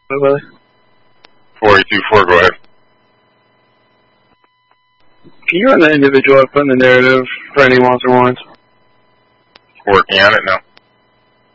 Willie? 4824, go ahead. Can you run the individual up on the narrative for any Monster Ones? Working on it now.